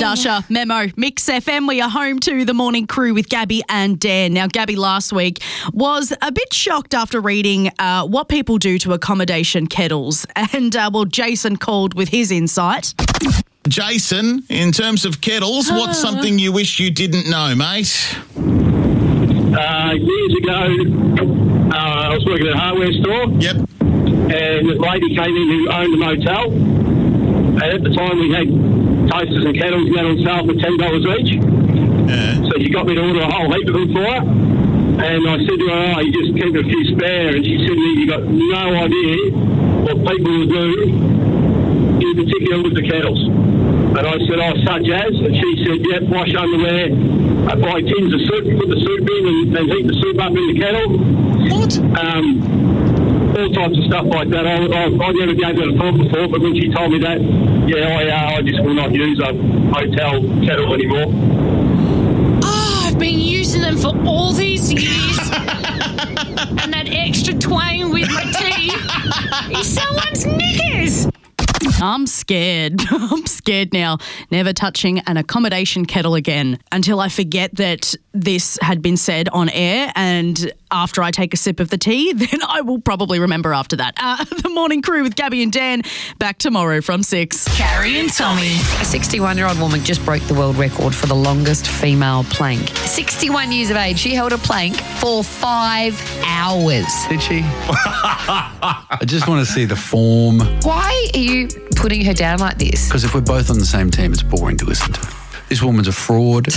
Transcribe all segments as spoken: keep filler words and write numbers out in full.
Dasha, Memo, Mix F M. We are home to the morning crew with Gabby and Dan. Now, Gabby last week was a bit shocked after reading uh, what people do to accommodation kettles. And, uh, well, Jason called with his insight. Jason, in terms of kettles, Uh. what's something you wish you didn't know, mate? Uh, years ago, uh, I was working at a hardware store. Yep. And this lady came in who owned a motel. And at the time, we had toasters and kettles out on sale for ten dollars each. Yeah. So she got me to order a whole heap of them for her. And I said to her, oh, you just keep a few spare. And she said to me, you got no idea what people will do, in particular with the kettles. And I said, oh, such as? And she said, yep, wash underwear, I buy tins of soup, put the soup in and, and heat the soup up in the kettle. What? Um, all types of stuff like that. I, I, I never gave that a thought before, but when she told me that, yeah, I, uh, I just will not use a hotel kettle anymore. Oh, I've been using them for all these years. And that extra twang with my tea is someone's knickers. I'm scared. I'm scared now. Never touching an accommodation kettle again until I forget that this had been said on air, and after I take a sip of the tea, then I will probably remember after that. Uh, the morning crew with Gabby and Dan, back tomorrow from six. Carrie and Tommy. A sixty-one-year-old woman just broke the world record for the longest female plank. sixty-one years of age, she held a plank for five hours. Did she? I just want to see the form. Why are you putting her down like this? Because if we're both on the same team, it's boring to listen to. This woman's a fraud.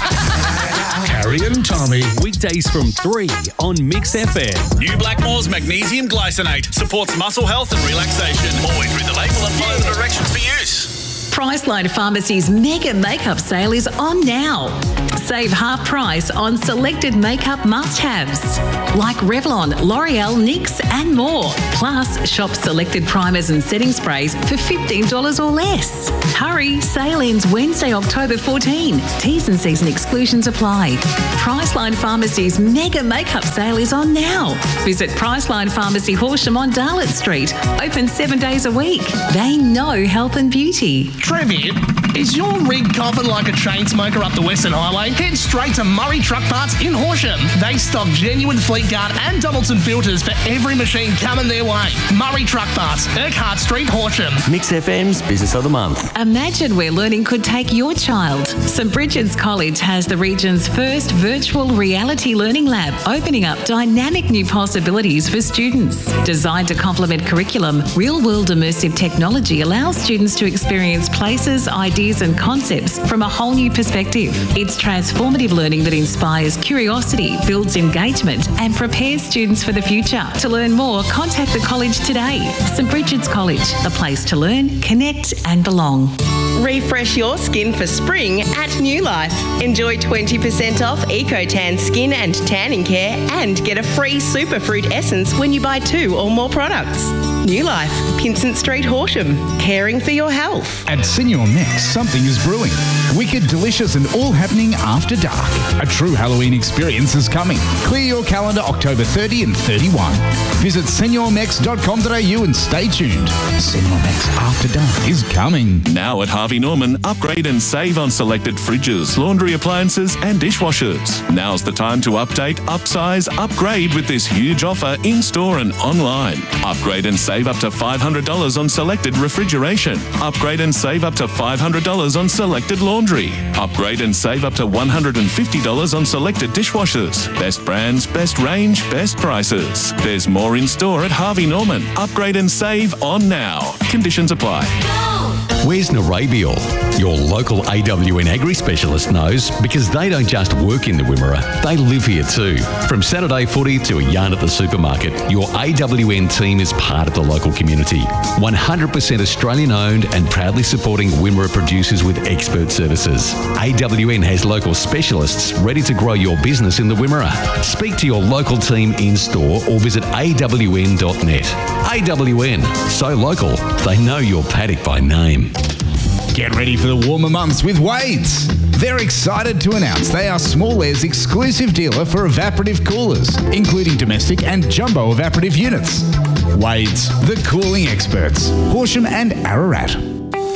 Carrie and Tommy. Weekdays from three on Mix F M. New Blackmore's Magnesium Glycinate supports muscle health and relaxation. Always read the label and follow the directions for use. Priceline Pharmacy's mega makeup sale is on now. Save half price on selected makeup must-haves like Revlon, L'Oreal, NYX and more. Plus, shop selected primers and setting sprays for fifteen dollars or less. Hurry, sale ends Wednesday, October fourteenth. T's and C's and exclusions apply. Priceline Pharmacy's mega makeup sale is on now. Visit Priceline Pharmacy Horsham on Darlett Street. Open seven days a week. They know health and beauty. Trevitt, is your rig coughing like a chain smoker up the Western Highway? Head straight to Murray Truck Parts in Horsham. They stock genuine Fleetguard and Doubleton filters for every machine coming their way. Murray Truck Parts, Urquhart Street, Horsham. Mix F M's Business of the Month. Imagine where learning could take your child. St Bridget's College has the region's first virtual reality learning lab, opening up dynamic new possibilities for students. Designed to complement curriculum, real-world immersive technology allows students to experience places, ideas and concepts from a whole new perspective. It's transformative learning that inspires curiosity, builds engagement and prepares students for the future. To learn more, contact the college today. St Bridget's College, the place to learn, connect and belong. Refresh your skin for spring at New Life. Enjoy twenty percent off EcoTan skin and tanning care and get a free superfruit essence when you buy two or more products. New Life, Pinsent Street, Horsham. Caring for your health. At Senior Mex, something is brewing. Wicked, delicious and all happening after dark. A true Halloween experience is coming. Clear your calendar October thirtieth and thirty-first. Visit senior mex dot com dot a u and stay tuned. Senior Mex After Dark is coming. Now at Harvey Norman, upgrade and save on selected fridges, laundry appliances and dishwashers. Now's the time to update, upsize, upgrade with this huge offer in-store and online. Upgrade and save up to five hundred dollars on selected refrigeration. Upgrade and save up to five hundred dollars on selected laundry. Upgrade and save up to one hundred fifty dollars on selected dishwashers. Best brands, best range, best prices. There's more in store at Harvey Norman. Upgrade and save on now. Conditions apply. Where's Narabial? Your local A W N Agri specialist knows, because they don't just work in the Wimmera, they live here too. From Saturday footy to a yarn at the supermarket, your A W N team is part of the local community. one hundred percent Australian owned and proudly supporting Wimmera producers with expert services. A W N has local specialists ready to grow your business in the Wimmera. Speak to your local team in store or visit a w n dot net. A W N, so local, they know your paddock by name. Get ready for the warmer months with Wade's. They're excited to announce they are Small Air's exclusive dealer for evaporative coolers, including domestic and jumbo evaporative units. Wade's, the cooling experts, Horsham and Ararat.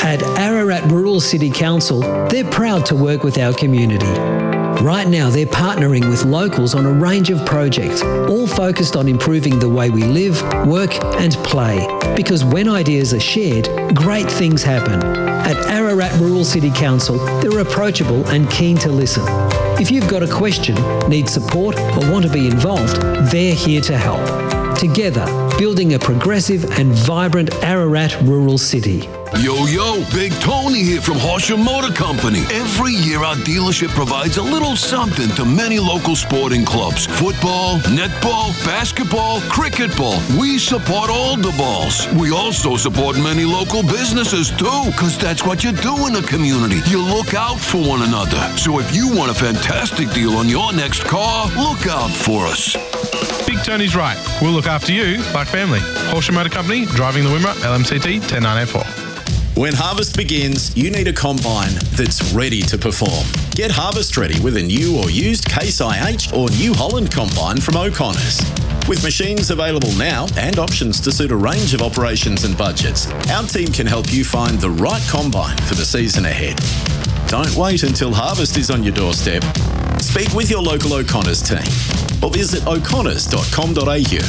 At Ararat Rural City Council, they're proud to work with our community. Right now, they're partnering with locals on a range of projects, all focused on improving the way we live, work and play. Because when ideas are shared, great things happen. At Ararat Rural City Council, they're approachable and keen to listen. If you've got a question, need support or want to be involved, they're here to help. Together, building a progressive and vibrant Ararat rural city. Yo, yo, Big Tony here from Horsham Motor Company. Every year our dealership provides a little something to many local sporting clubs. Football, netball, basketball, cricket ball. We support all the balls. We also support many local businesses too, because that's what you do in the community. You look out for one another. So if you want a fantastic deal on your next car, look out for us. Big Tony's right. We'll look after you like family. Horsham Motor Company, driving the Wimmera, L M C T ten nine eight four. When harvest begins, you need a combine that's ready to perform. Get harvest ready with a new or used Case I H or New Holland combine from O'Connor's. With machines available now and options to suit a range of operations and budgets, our team can help you find the right combine for the season ahead. Don't wait until harvest is on your doorstep. Speak with your local O'Connor's team or visit o'connors dot com dot a u.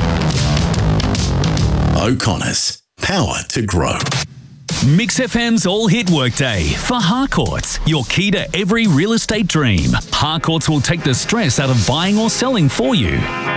O'Connor's, power to grow. Mix F M's All Hit Workday for Harcourts, your key to every real estate dream. Harcourts will take the stress out of buying or selling for you.